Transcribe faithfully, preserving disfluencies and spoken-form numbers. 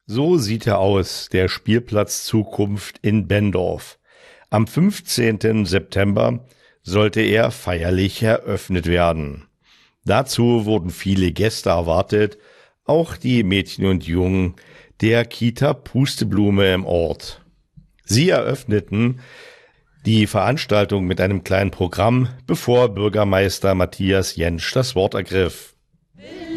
So sieht er aus, der Spielplatz Zukunft in Benndorf. Am fünfzehnten September sollte er feierlich eröffnet werden. Dazu wurden viele Gäste erwartet, auch die Mädchen und Jungen der Kita Pusteblume im Ort. Sie eröffneten die Veranstaltung mit einem kleinen Programm, bevor Bürgermeister Matthias Jentsch das Wort ergriff.